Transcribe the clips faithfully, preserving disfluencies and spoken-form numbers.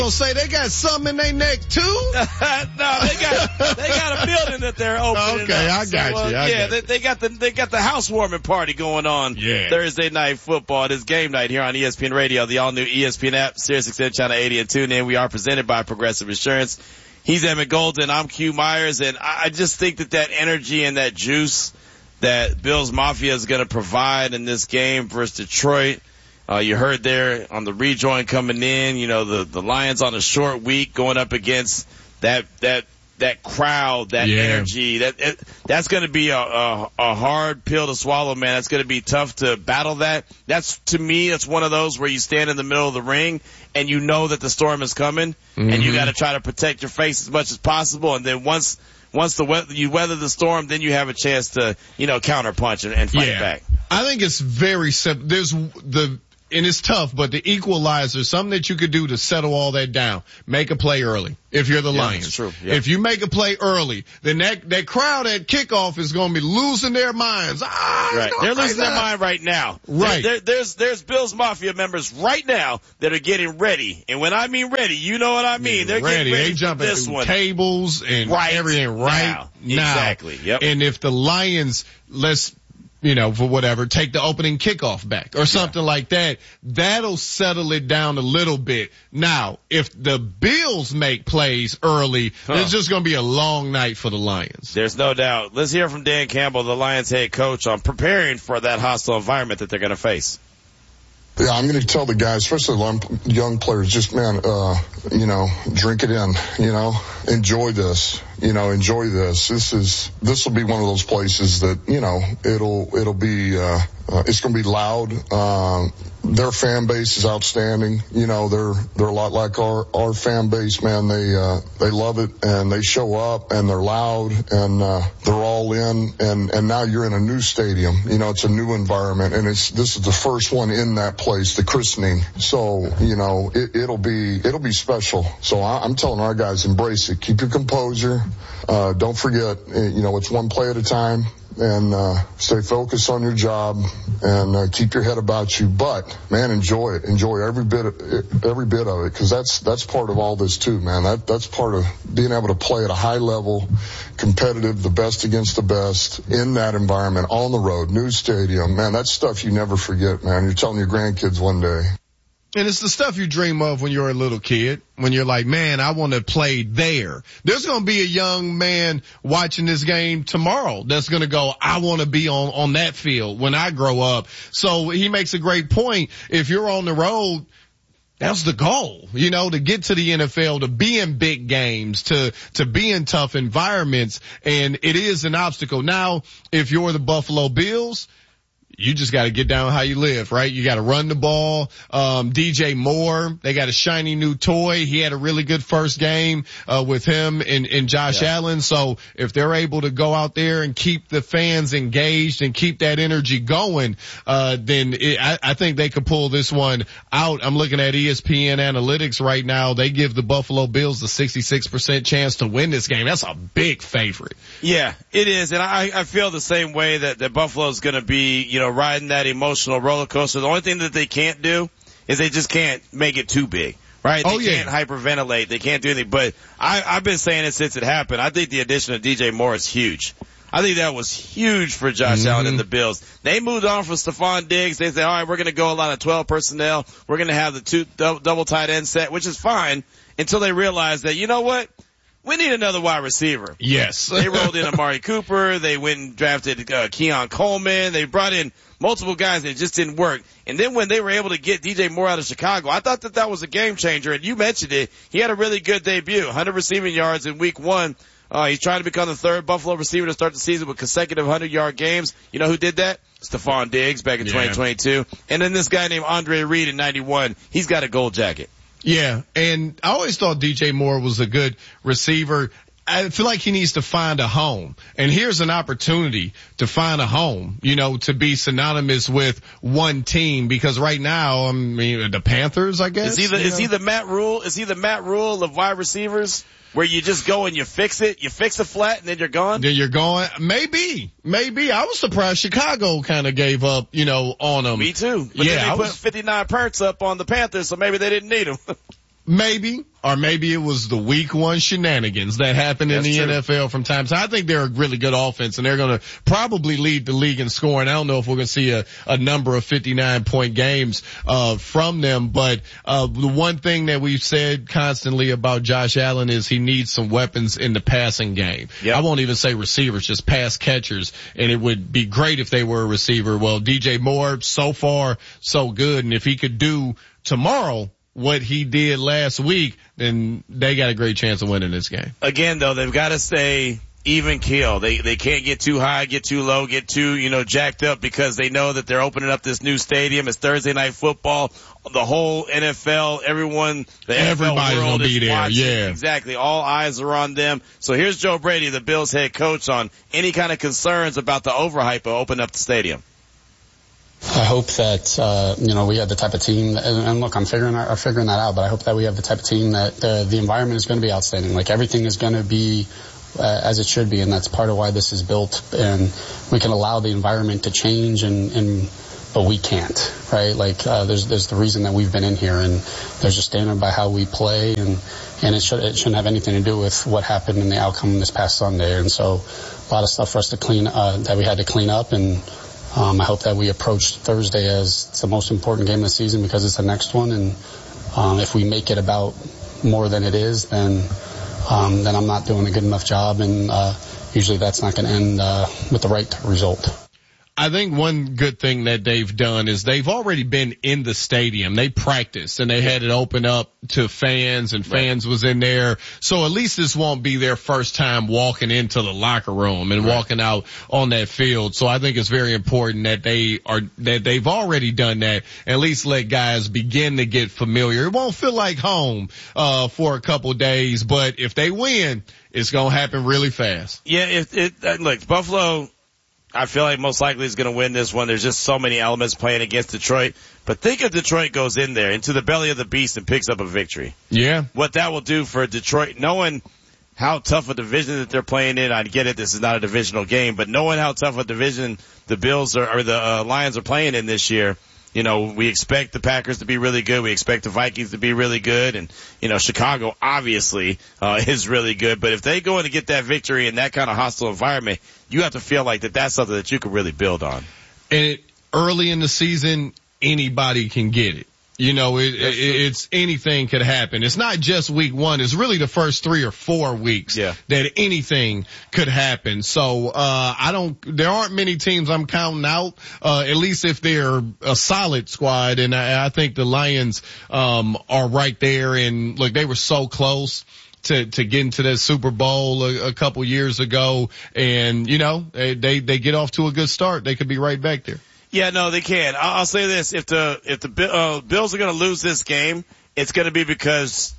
Gonna say they got something in their neck too? No, they got they got a building that they're opening. Okay, up. I got so, you. I uh, yeah, got they, you. they got the they got the housewarming party going on. Yeah. Thursday night football. This game night here on E S P N Radio, the all new E S P N app, Sirius X M Channel eighty, and tune in. We are presented by Progressive Insurance. He's Emmett Golden. I'm Q Myers, and I just think that that energy and that juice that Bills Mafia is going to provide in this game versus Detroit. Uh, you heard there on the rejoin coming in, you know, the, the Lions on a short week going up against that, that, that crowd, that yeah. energy. That, it, that's going to be a, a, a hard pill to swallow, man. That's going to be tough to battle that. That's, to me, that's one of those where you stand in the middle of the ring and you know that the storm is coming mm-hmm. and you got to try to protect your face as much as possible. And then once, once the weather, you weather the storm, then you have a chance to, you know, counterpunch and, and fight yeah. back. I think it's very simple. There's the, and it's tough, but the equalizer, something that you could do to settle all that down, make a play early. If you're the yeah, Lions, that's true. Yeah. If you make a play early, then that that crowd at kickoff is going to be losing their minds. Ah, right, they're losing their mind right now. Right, there, there, there's there's Bills Mafia members right now that are getting ready, and when I mean ready, you know what I mean. They're ready. getting ready they jumping for this through one. tables and right everything right now. now. Exactly. Yep. And if the Lions, let's. you know, for whatever, take the opening kickoff back or something yeah. like that. That'll settle it down a little bit. Now, if the Bills make plays early, huh. it's just going to be a long night for the Lions. There's no doubt. Let's hear from Dan Campbell, the Lions head coach, on preparing for that hostile environment that they're going to face. Yeah, I'm going to tell the guys, especially the young players, just, man, uh, you know, drink it in, you know, enjoy this, you know, enjoy this. This is, this will be one of those places that, you know, it'll, it'll be, uh, uh it's going to be loud. Uh, their fan base is outstanding. You know, they're, they're a lot like our, our fan base, man. They, uh, they love it and they show up and they're loud and, uh, they're all in and, and now you're in a new stadium. You know, it's a new environment and it's, this is the first one in that place, the christening. So, you know, it, it'll be, it'll be special. So I, I'm telling our guys, embrace it. Keep your composure. Uh, don't forget, you know, it's one play at a time. And uh stay focused on your job and uh, keep your head about you. But man, enjoy it. Enjoy every bit of it, every bit of it, because that's that's part of all this too, man. That that's part of being able to play at a high level, competitive, the best against the best in that environment on the road, new stadium. Man, that's stuff you never forget, man. You're telling your grandkids one day. And it's the stuff you dream of when you're a little kid, when you're like, man, I want to play there. There's going to be a young man watching this game tomorrow that's going to go, I want to be on, on that field when I grow up. So he makes a great point. If you're on the road, that's the goal, you know, to get to the N F L, to be in big games, to, to be in tough environments. And it is an obstacle. Now, if you're the Buffalo Bills, you just got to get down how you live, right? You got to run the ball. Um, D J Moore, they got a shiny new toy. He had a really good first game, uh, with him and, and Josh yeah. Allen. So if they're able to go out there and keep the fans engaged and keep that energy going, uh, then it, I, I think they could pull this one out. I'm looking at E S P N analytics right now. They give the Buffalo Bills the sixty-six percent chance to win this game. That's a big favorite. Yeah, it is. And I, I feel the same way that, that Buffalo's going to be, you know, riding that emotional roller coaster. The only thing that they can't do is they just can't make it too big, right? They oh, yeah. can't hyperventilate. They can't do anything. But I, I've been saying it since it happened. I think the addition of D J Moore is huge. I think that was huge for Josh mm-hmm. Allen and the Bills. They moved on from Stephon Diggs. They said, all right, we're going to go a lot of twelve personnel. We're going to have the two double, double tight end set, which is fine until they realize that, you know what? We need another wide receiver. Yes. They rolled in Amari Cooper. They went and drafted uh, Keon Coleman. They brought in multiple guys and it just didn't work. And then when they were able to get D J Moore out of Chicago, I thought that that was a game changer. And you mentioned it. He had a really good debut. one hundred receiving yards in week one. Uh, he's trying to become the third Buffalo receiver to start the season with consecutive one hundred yard games. You know who did that? Stephon Diggs back in yeah. twenty twenty-two. And then this guy named Andre Reed in ninety-one. He's got a gold jacket. Yeah, and I always thought D J Moore was a good receiver. I feel like he needs to find a home. And here's an opportunity to find a home, you know, to be synonymous with one team, because right now, I mean, the Panthers, I guess. Is he the, is know? he the Matt Rule? Is he the Matt Rule of wide receivers? Where you just go and you fix it, you fix a flat and then you're gone? Then you're going, maybe, maybe. I was surprised Chicago kind of gave up, you know, on him. Me too. But yeah, then they I put was... fifty-nine perks up on the Panthers, so maybe they didn't need him. Maybe, or maybe it was the week one shenanigans that happen in the true. N F L from time to time. I think they're a really good offense, and they're going to probably lead the league in scoring. I don't know if we're going to see a, a number of fifty-nine point games uh from them, but uh the one thing that we've said constantly about Josh Allen is he needs some weapons in the passing game. Yep. I won't even say receivers, just pass catchers, and it would be great if they were a receiver. Well, D J Moore, so far, so good, and if he could do tomorrow what he did last week, then they got a great chance of winning this game. Again, though, they've got to stay even keel. They they can't get too high, get too low, get too, you know, jacked up, because they know that they're opening up this new stadium. It's Thursday Night Football. The whole N F L, everyone, the Everybody's N F L world gonna be is there, watching. yeah. Exactly. All eyes are on them. So here's Joe Brady, the Bills head coach, on any kind of concerns about the overhype of opening up the stadium. I hope that, uh, you know, we have the type of team, that, and, and look, I'm figuring, I'm figuring that out, but I hope that we have the type of team that uh, the environment is going to be outstanding. Like, everything is going to be uh, as it should be, and that's part of why this is built, and we can allow the environment to change, and, and but we can't, right? Like, uh, there's, there's the reason that we've been in here, and there's a standard by how we play, and, and it should, it shouldn't have anything to do with what happened in the outcome this past Sunday. And so a lot of stuff for us to clean, uh, that we had to clean up, and, Um, I hope that we approach Thursday as it's the most important game of the season because it's the next one. And um, if we make it about more than it is, then um, then I'm not doing a good enough job. And uh, usually that's not going to end uh, with the right result. I think one good thing that they've done is they've already been in the stadium. They practiced and they had it open up to fans, and fans right. was in there. So at least this won't be their first time walking into the locker room and right. walking out on that field. So I think it's very important that they are, that they've already done that. At least let guys begin to get familiar. It won't feel like home, uh, for a couple days, but if they win, it's going to happen really fast. Yeah, if it, uh, look, Buffalo, I feel like most likely is going to win this one. There's just so many elements playing against Detroit. But think if Detroit goes in there into the belly of the beast and picks up a victory. Yeah. What that will do for Detroit, knowing how tough a division that they're playing in. I get it, this is not a divisional game, but knowing how tough a division the Bills are, or the uh, Lions are playing in this year, you know, we expect the Packers to be really good. We expect the Vikings to be really good. And, you know, Chicago obviously uh, is really good. But if they go in to get that victory in that kind of hostile environment, you have to feel like that that's something that you can really build on. And it, early in the season, anybody can get it. You know, it, it, it's anything could happen. It's not just week one. It's really the first three or four weeks yeah. that anything could happen. So, uh, I don't, there aren't many teams I'm counting out, uh, at least if they're a solid squad. And I, I think the Lions, um, are right there. And look, they were so close to, to getting to that Super Bowl a, a couple years ago. And, you know, they, they, they get off to a good start. They could be right back there. Yeah, no, they can. I'll, I'll say this: if the if the uh, Bills are going to lose this game, it's going to be because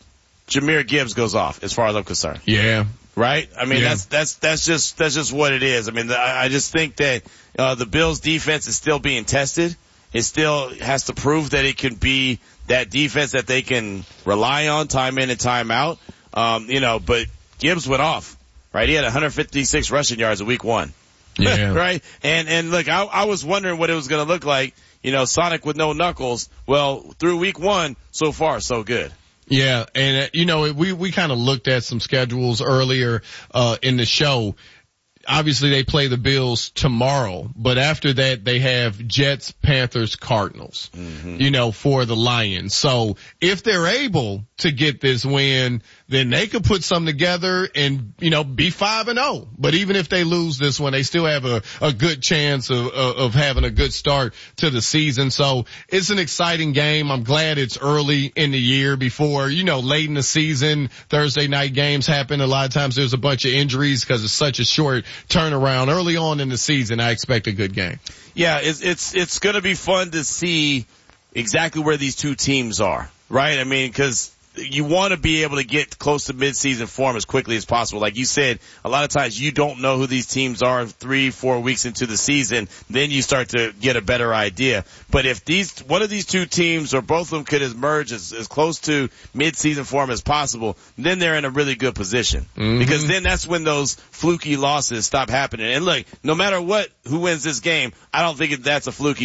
Jahmyr Gibbs goes off. As far as I'm concerned, yeah, right. I mean, yeah. that's that's that's just that's just what it is. I mean, the, I just think that uh, the Bills' defense is still being tested. It still has to prove that it can be that defense that they can rely on time in and time out. Um, you know, but Gibbs went off, right? He had one hundred fifty-six rushing yards in week one. Yeah. Right? And, and look, I, I was wondering what it was going to look like, you know, Sonic with no knuckles. Well, through week one, so far, so good. Yeah. And, uh, you know, we, we kind of looked at some schedules earlier, uh, in the show. Obviously they play the Bills tomorrow, but after that they have Jets, Panthers, Cardinals, mm-hmm. you know, for the Lions. So if they're able to get this win, then they could put something together and, you know, be five and oh. But even if they lose this one, they still have a, a good chance of, of having a good start to the season. So it's an exciting game. I'm glad it's early in the year before, you know, late in the season, Thursday night games happen. A lot of times there's a bunch of injuries because it's such a short turnaround. Early on in the season, I expect a good game. Yeah, it's, it's, it's going to be fun to see exactly where these two teams are, right? I mean, because you want to be able to get close to mid-season form as quickly as possible. Like you said, a lot of times you don't know who these teams are three, four weeks into the season. Then you start to get a better idea. But if these, one of these two teams or both of them could emerge as, as close to mid-season form as possible, then they're in a really good position. Mm-hmm. Because then that's when those fluky losses stop happening. And look, no matter what, who wins this game, I don't think that's a fluky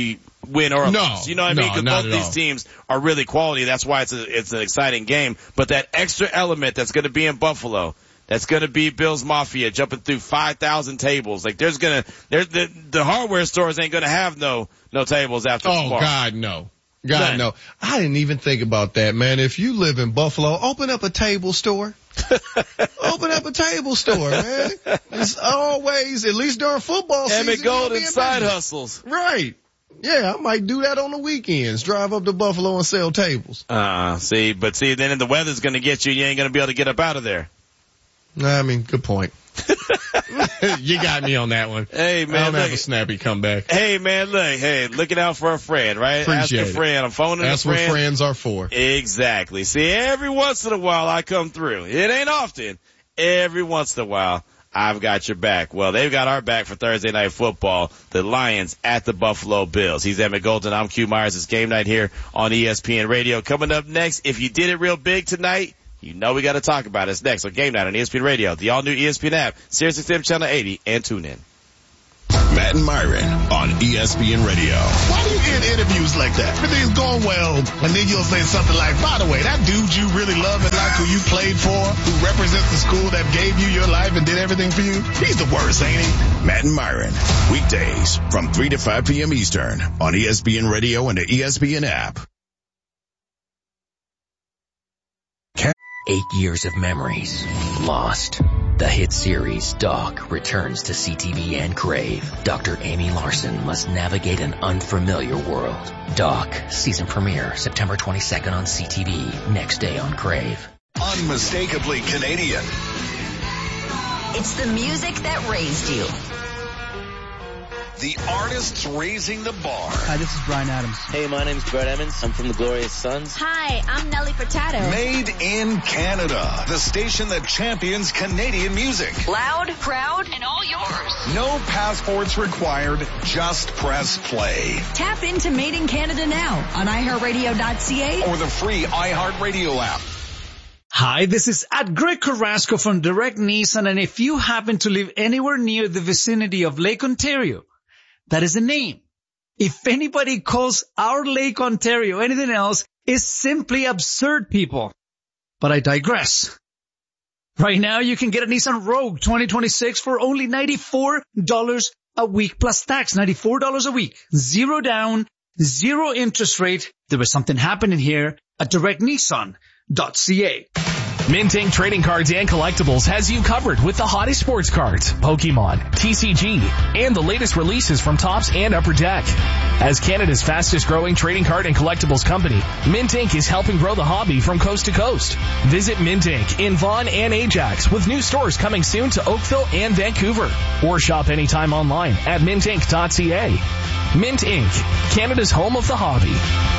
win or no, lose. You know what I no, mean? Because both of these all. teams are really quality. That's why it's a, it's an exciting game. But that extra element that's going to be in Buffalo, that's going to be Bills Mafia jumping through five thousand tables. Like there's going to, there's the, the hardware stores ain't going to have no, no tables after oh, tomorrow. God, no. God, None. no. I didn't even think about that, man. If you live in Buffalo, open up a table store. Open up a table store, man. It's always, at least during football season. Emmett Golden side hustles. Right. Yeah, I might do that on the weekends. Drive up to Buffalo and sell tables. Uh, see, but see, then the weather's going to get you and you ain't going to be able to get up out of there. I mean, good point. You got me on that one. Hey, man. I don't look, have a snappy comeback. Hey, man, look, hey, looking out for a friend, right? Appreciate Ask a friend. I'm phoning That's a friend. what friends are for. Exactly. See, every once in a while I come through. It ain't often. Every once in a while I've got your back. Well, they've got our back for Thursday Night Football. The Lions at the Buffalo Bills. He's Emmett Golden. I'm Q Myers. It's game night here on E S P N Radio. Coming up next, if you did it real big tonight, you know we got to talk about it. It's next on Game Night on E S P N Radio, the all-new E S P N app, Sirius X M Channel eighty, and tune in. Matt and Myron on E S P N Radio. Why do you end interviews like that? Everything's going well, and then you'll say something like, by the way, that dude you really love and like who you played for, who represents the school that gave you your life and did everything for you, he's the worst, ain't he? Matt and Myron, weekdays from three to five p.m. Eastern on E S P N Radio and the E S P N app. Eight years of memories lost. The hit series Doc returns to C T V and Crave. Doctor Amy Larson must navigate an unfamiliar world. Doc, season premiere September twenty-second on C T V, next day on Crave. Unmistakably Canadian. It's the music that raised you. The artists raising the bar. Hi, this is Bryan Adams. Hey, my name's Brett Emmons. I'm from the Glorious Sons. Hi, I'm Nelly Furtado. Made in Canada. The station that champions Canadian music. Loud, proud, and all yours. No passports required. Just press play. Tap into Made in Canada now on i heart radio dot c a Or the free iHeartRadio app. Hi, this is at Greg Carrasco from Direct Nissan, and if you happen to live anywhere near the vicinity of Lake Ontario, that is the name. If anybody calls our Lake Ontario anything else, it's simply absurd, people. But I digress. Right now, you can get a Nissan Rogue twenty twenty-six for only ninety-four dollars a week plus tax. ninety-four dollars a week. Zero down, zero interest rate. There was something happening here at direct nissan dot c a. Mint Incorporated. Trading Cards and Collectibles has you covered with the hottest sports cards, Pokemon, T C G, and the latest releases from Topps and Upper Deck. As Canada's fastest growing trading card and collectibles company, Mint Incorporated is helping grow the hobby from coast to coast. Visit Mint Incorporated in Vaughan and Ajax with new stores coming soon to Oakville and Vancouver. Or shop anytime online at mint inc dot c a. Mint Incorporated, Canada's home of the hobby.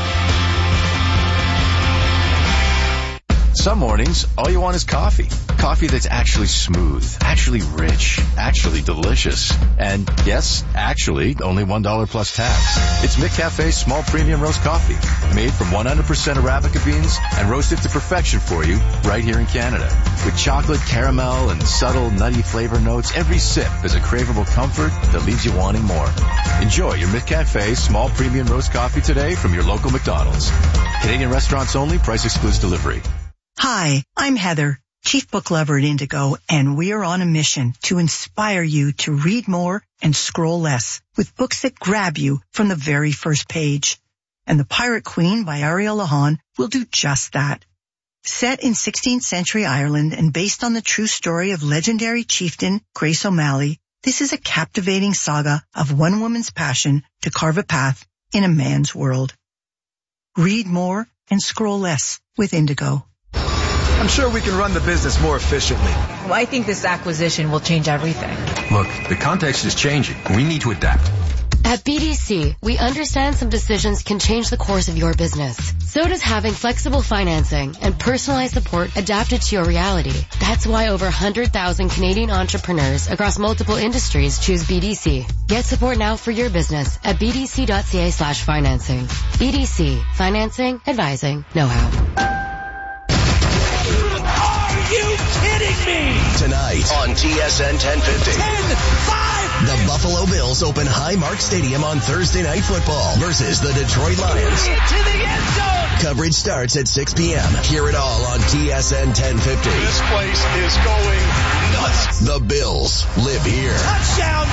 Some mornings, all you want is coffee. Coffee that's actually smooth, actually rich, actually delicious. And yes, actually, only one dollar plus tax. It's McCafe's small premium roast coffee, made from one hundred percent Arabica beans and roasted to perfection for you right here in Canada. With chocolate, caramel, and subtle nutty flavor notes, every sip is a craveable comfort that leaves you wanting more. Enjoy your McCafe small premium roast coffee today from your local McDonald's. Canadian restaurants only, price excludes delivery. Hi, I'm Heather, Chief Book Lover at Indigo, and we are on a mission to inspire you to read more and scroll less with books that grab you from the very first page. And The Pirate Queen by Ariel Lahan will do just that. Set in sixteenth century Ireland and based on the true story of legendary chieftain Grace O'Malley, this is a captivating saga of one woman's passion to carve a path in a man's world. Read more and scroll less with Indigo. I'm sure we can run the business more efficiently. Well, I think this acquisition will change everything. Look, the context is changing. We need to adapt. At B D C, we understand some decisions can change the course of your business. So does having flexible financing and personalized support adapted to your reality. That's why over one hundred thousand Canadian entrepreneurs across multiple industries choose B D C. Get support now for your business at b d c dot c a slash financing. B D C. Financing, advising, know-how. Are you kidding me? me! Tonight on T S N ten fifty. ten five! The Buffalo Bills open Highmark Stadium on Thursday Night Football versus the Detroit Lions. To the end zone! Coverage starts at six p.m. Hear it all on T S N ten fifty. This place is going nuts. The Bills live here. Touchdown